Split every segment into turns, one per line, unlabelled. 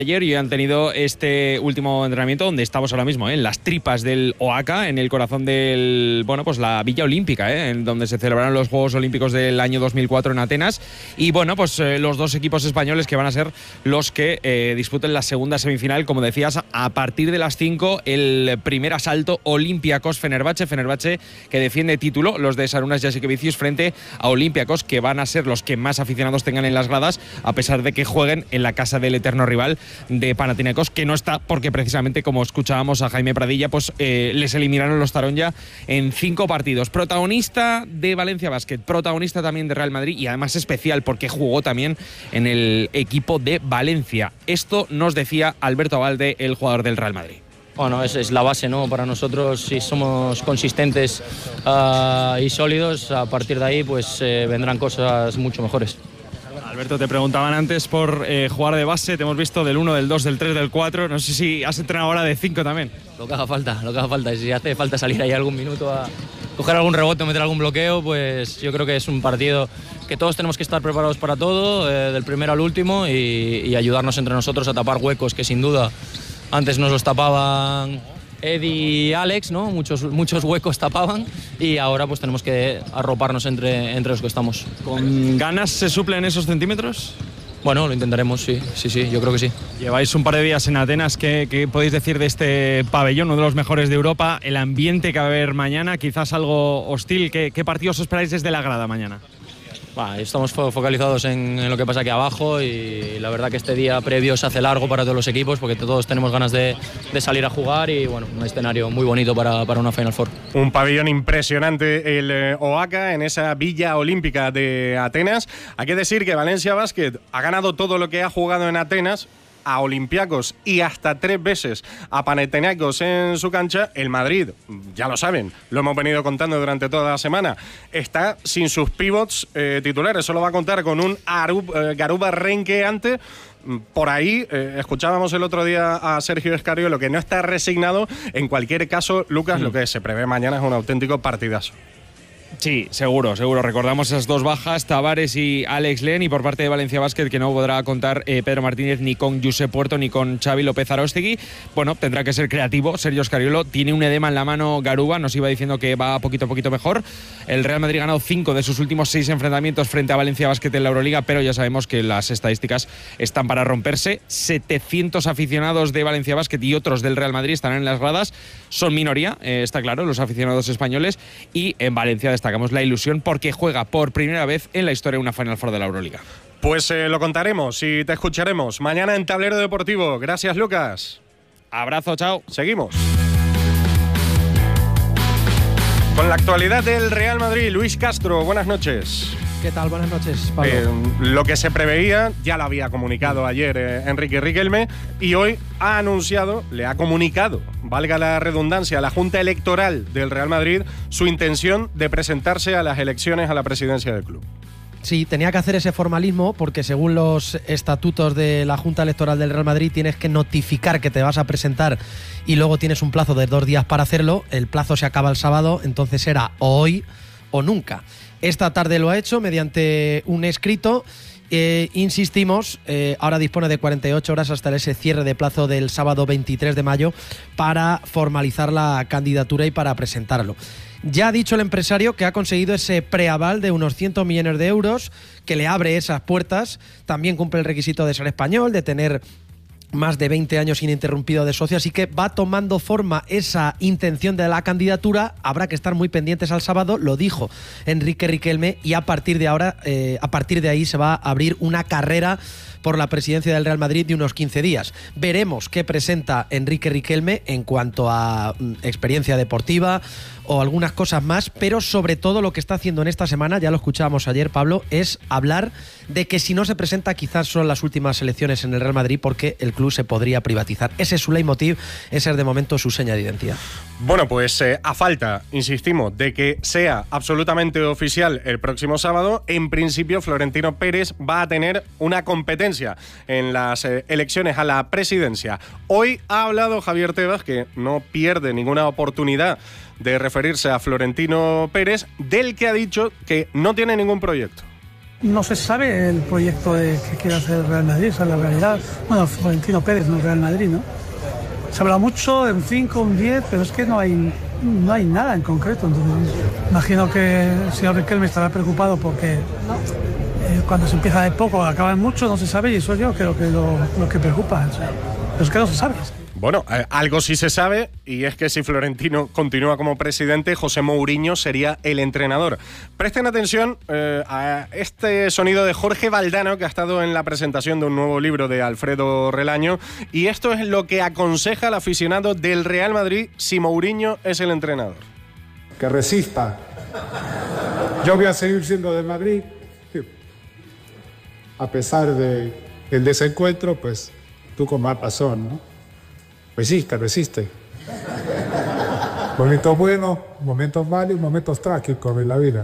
Ayer y han tenido este último entrenamiento donde estamos ahora mismo, en las tripas del Oaca, en el corazón del, pues la Villa Olímpica, en donde se celebraron los Juegos Olímpicos del año 2004 en Atenas. Y los dos equipos españoles que van a ser los que disputen la segunda semifinal, como decías, a partir de las 5, el primer asalto Olympiacos-Fenerbahce. Fenerbahce que defiende título, los de Šarūnas Jasikevičius frente a Olympiacos, que van a ser los que más aficionados tengan en las gradas, a pesar de que jueguen en la casa del eterno rival de Panathinaikos, que no está porque precisamente, como escuchábamos a Jaime Pradilla, les eliminaron los Taronja en 5 partidos. Protagonista de Valencia Basket, protagonista también de Real Madrid y además especial porque jugó también en el equipo de Valencia. Esto nos decía Alberto Abalde, el jugador del Real Madrid.
Bueno, es la base, ¿no? Para nosotros, si somos consistentes y sólidos, a partir de ahí vendrán cosas mucho mejores.
Alberto, te preguntaban antes por jugar de base, te hemos visto del 1, del 2, del 3, del 4, no sé si has entrenado ahora de 5 también.
Lo que haga falta, si hace falta salir ahí algún minuto a coger algún rebote o meter algún bloqueo, pues yo creo que es un partido que todos tenemos que estar preparados para todo, del primero al último, y ayudarnos entre nosotros a tapar huecos que sin duda antes nos los tapaban Eddie y Alex, ¿no? Muchos huecos tapaban, y ahora tenemos que arroparnos entre los que estamos.
¿Con ganas se suplen esos centímetros?
Bueno, lo intentaremos, sí, yo creo que sí.
Lleváis un par de días en Atenas, ¿qué podéis decir de este pabellón, uno de los mejores de Europa? El ambiente que va a haber mañana, quizás algo hostil. ¿Qué partidos esperáis desde la grada mañana?
Estamos focalizados en lo que pasa aquí abajo, y la verdad que este día previo se hace largo para todos los equipos porque todos tenemos ganas de salir a jugar, y un escenario muy bonito para una Final Four.
Un pabellón impresionante el Oaca en esa Villa Olímpica de Atenas. Hay que decir que Valencia Basket ha ganado todo lo que ha jugado en Atenas, a Olympiacos y hasta 3 veces a Panathinaikos en su cancha. El Madrid, ya lo saben, lo hemos venido contando durante toda la semana, está sin sus pivots titulares, solo va a contar con un Garuba renqueante. Por ahí, escuchábamos el otro día a Sergio Escariolo, que no está resignado. En cualquier caso, Lucas, lo que se prevé mañana es un auténtico partidazo.
Sí, seguro. Recordamos esas 2 bajas, Tavares y Alex Len, y por parte de Valencia Basket que no podrá contar Pedro Martínez ni con Josep Puerto ni con Xavi López Aróstegui. Tendrá que ser creativo. Sergio Escariolo tiene un edema en la mano Garuba, nos iba diciendo que va poquito a poquito mejor. El Real Madrid ha ganado 5 de sus últimos 6 enfrentamientos frente a Valencia Basket en la Euroliga, pero ya sabemos que las estadísticas están para romperse. 700 aficionados de Valencia Basket y otros del Real Madrid estarán en las gradas. Son minoría, está claro, los aficionados españoles, y en Valencia destacamos la ilusión porque juega por primera vez en la historia una Final Four de la Euroliga.
Lo contaremos y te escucharemos mañana en Tablero Deportivo. Gracias, Lucas.
Abrazo, chao.
Seguimos con la actualidad del Real Madrid. Luis Castro, buenas noches.
¿Qué tal? Buenas noches, Pablo.
Lo que se preveía ya lo había comunicado ayer Enrique Riquelme, y hoy ha anunciado, le ha comunicado, valga la redundancia, a la Junta Electoral del Real Madrid su intención de presentarse a las elecciones a la presidencia del club.
Sí, tenía que hacer ese formalismo porque según los estatutos de la Junta Electoral del Real Madrid tienes que notificar que te vas a presentar y luego tienes un plazo de 2 días para hacerlo. El plazo se acaba el sábado, entonces era hoy o nunca. Esta tarde lo ha hecho mediante un escrito. Insistimos, ahora dispone de 48 horas hasta ese cierre de plazo del sábado 23 de mayo para formalizar la candidatura y para presentarlo. Ya ha dicho el empresario que ha conseguido ese preaval de unos 100 millones de euros que le abre esas puertas. También cumple el requisito de ser español, de tener más de 20 años ininterrumpido de socio, así que va tomando forma esa intención de la candidatura. Habrá que estar muy pendientes al sábado, lo dijo Enrique Riquelme, y a partir de ahí se va a abrir una carrera por la presidencia del Real Madrid de unos 15 días. Veremos qué presenta Enrique Riquelme en cuanto a experiencia deportiva o algunas cosas más, pero sobre todo lo que está haciendo en esta semana, ya lo escuchábamos ayer, Pablo, es hablar de que si no se presenta quizás son las últimas elecciones en el Real Madrid porque el club se podría privatizar. Ese es su leitmotiv, ese es de momento su seña de identidad.
A falta, insistimos, de que sea absolutamente oficial el próximo sábado, en principio Florentino Pérez va a tener una competencia en las elecciones a la presidencia. Hoy ha hablado Javier Tebas, que no pierde ninguna oportunidad de referirse a Florentino Pérez, del que ha dicho que no tiene ningún proyecto.
No se sabe el proyecto que quiere hacer el Real Madrid, esa es la realidad. Bueno, Florentino Pérez, no el Real Madrid, ¿no? Se habla mucho de un 5, un 10, pero es que no hay nada en concreto. Entonces, imagino que el señor Riquelme estará preocupado porque cuando se empieza de poco, acaba en mucho, no se sabe, y eso yo creo que es lo que preocupa. O sea, pero es que no se sabe.
Bueno, algo sí se sabe, y es que si Florentino continúa como presidente, José Mourinho sería el entrenador. Presten atención a este sonido de Jorge Valdano, que ha estado en la presentación de un nuevo libro de Alfredo Relaño, y esto es lo que aconseja al aficionado del Real Madrid si Mourinho es el entrenador.
Que resista. Yo voy a seguir siendo de Madrid, a pesar del desencuentro, pues tú con más razón, ¿no? Resiste. Momentos buenos, momentos malos y momentos trágicos en la vida.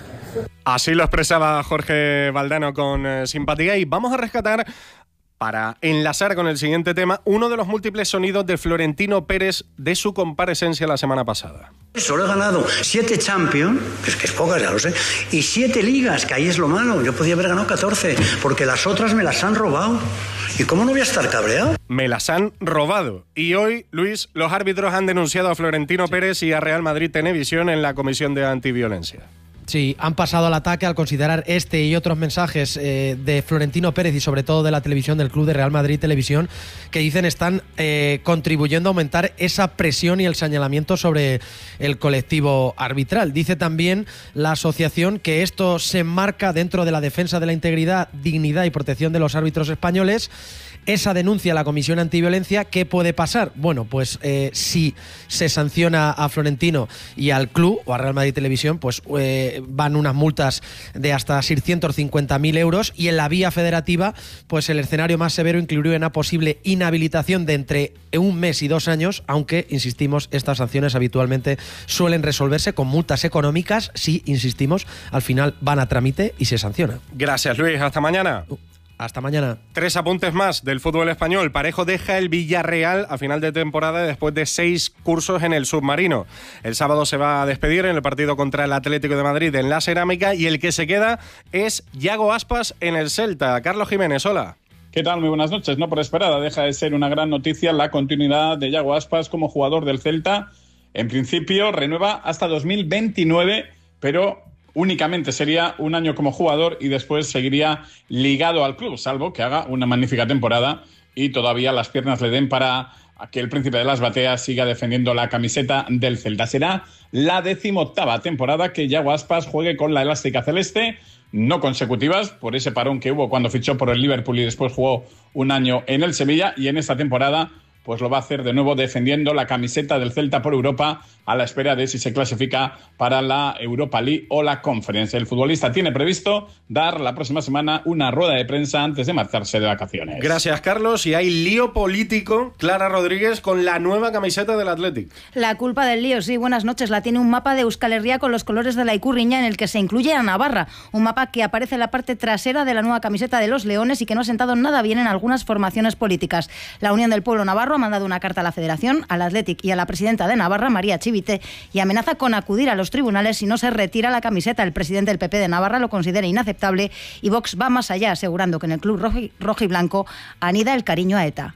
Así lo expresaba Jorge Valdano con simpatía, y vamos a rescatar, para enlazar con el siguiente tema, uno de los múltiples sonidos de Florentino Pérez de su comparecencia la semana pasada.
Solo he ganado 7 Champions, que es pocas, ya lo sé, y 7 ligas, que ahí es lo malo. Yo podía haber ganado 14, porque las otras me las han robado. ¿Y cómo no voy a estar cabreado?
Me las han robado. Y hoy, Luis, los árbitros han denunciado a Florentino Pérez y a Real Madrid Televisión en la Comisión de Antiviolencia.
Sí, han pasado al ataque al considerar este y otros mensajes de Florentino Pérez y sobre todo de la televisión del Club de Real Madrid Televisión, que dicen están contribuyendo a aumentar esa presión y el señalamiento sobre el colectivo arbitral. Dice también la asociación que esto se enmarca dentro de la defensa de la integridad, dignidad y protección de los árbitros españoles. Esa denuncia a la Comisión Antiviolencia, ¿qué puede pasar? Bueno, pues si se sanciona a Florentino y al club o a Real Madrid Televisión, pues van unas multas de hasta 650.000 euros, y en la vía federativa, pues el escenario más severo incluiría una posible inhabilitación de entre 1 mes y 2 años, aunque, insistimos, estas sanciones habitualmente suelen resolverse con multas económicas si, insistimos, al final van a trámite y se sanciona.
Gracias, Luis. Hasta mañana.
Hasta mañana.
3 apuntes más del fútbol español. Parejo deja el Villarreal a final de temporada después de 6 cursos en el submarino. El sábado se va a despedir en el partido contra el Atlético de Madrid en la Cerámica, y el que se queda es Yago Aspas en el Celta. Carlos Jiménez, hola.
¿Qué tal? Muy buenas noches. No por esperada, deja de ser una gran noticia la continuidad de Yago Aspas como jugador del Celta. En principio renueva hasta 2029, pero únicamente sería un año como jugador y después seguiría ligado al club, salvo que haga una magnífica temporada y todavía las piernas le den para que el príncipe de las bateas siga defendiendo la camiseta del Celta. Será la 18ª temporada que Yago Aspas juegue con la elástica celeste, no consecutivas por ese parón que hubo cuando fichó por el Liverpool y después jugó un año en el Sevilla, y en esta temporada pues lo va a hacer de nuevo defendiendo la camiseta del Celta por Europa, a la espera de si se clasifica para la Europa League o la Conference. El futbolista tiene previsto dar la próxima semana una rueda de prensa antes de marcharse de vacaciones.
Gracias, Carlos. Y hay lío político, Clara Rodríguez, con la nueva camiseta del Athletic.
La culpa del lío, sí, buenas noches. La tiene un mapa de Euskal Herria con los colores de la Ikurriña, en el que se incluye a Navarra. Un mapa que aparece en la parte trasera de la nueva camiseta de los Leones y que no ha sentado nada bien en algunas formaciones políticas. La Unión del Pueblo Navarro ha mandado una carta a la Federación, al Athletic y a la presidenta de Navarra, María Chivite, y amenaza con acudir a los tribunales si no se retira la camiseta. El presidente del PP de Navarra lo considera inaceptable, y Vox va más allá, asegurando que en el club rojo y blanco anida el cariño a ETA.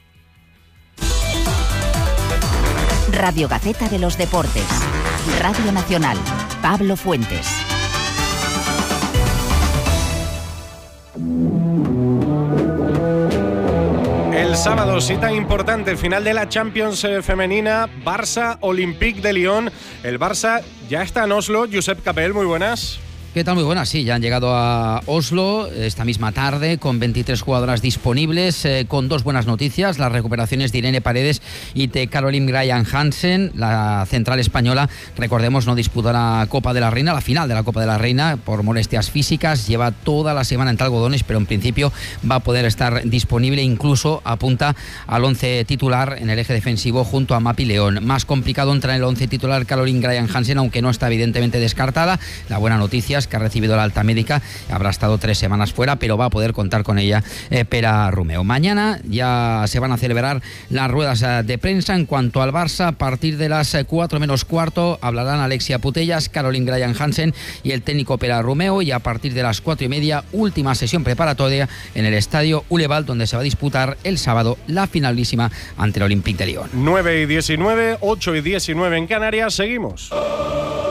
Radio Gaceta de los Deportes. Radio Nacional. Pablo Fuentes.
El sábado, cita importante, final de la Champions femenina, Barça Olympique de Lyon. El Barça ya está en Oslo. Josep Capel, muy buenas.
¿Qué tal? Muy buenas, sí, ya han llegado a Oslo esta misma tarde con 23 jugadoras disponibles, con 2 buenas noticias: las recuperaciones de Irene Paredes y de Caroline Graham Hansen. La central española, recordemos, no disputa la Copa de la Reina, la final de la Copa de la Reina, por molestias físicas. Lleva toda la semana entre algodones, pero en principio va a poder estar disponible, incluso apunta al 11 titular en el eje defensivo junto a Mapi León. Más complicado entrar en el 11 titular Caroline Graham Hansen, aunque no está evidentemente descartada. La buena noticia, Putellas, que ha recibido la alta médica, habrá estado 3 semanas fuera, pero va a poder contar con ella Pere Romeu. Mañana ya se van a celebrar las ruedas de prensa. En cuanto al Barça, a partir de las 4 menos cuarto hablarán Alexia Putellas, Caroline Graham Hansen y el técnico Pere Romeu, y a partir de las 4:30, última sesión preparatoria en el estadio Uleval, donde se va a disputar el sábado la finalísima ante el Olympique de Lyon.
9:19, 8:19 en Canarias, seguimos.